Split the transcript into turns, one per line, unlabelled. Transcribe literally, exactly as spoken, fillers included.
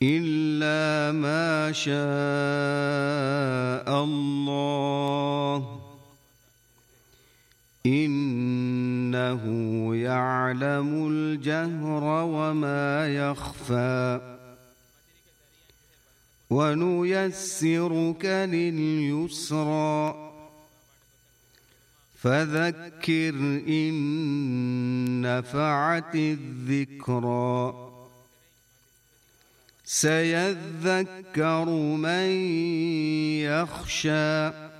إلا ما شاء الله إنه يعلم الجهر وما يخفى ونيسرك لليسرى فذكر إن نفعت الذكرى سيذكر من يخشى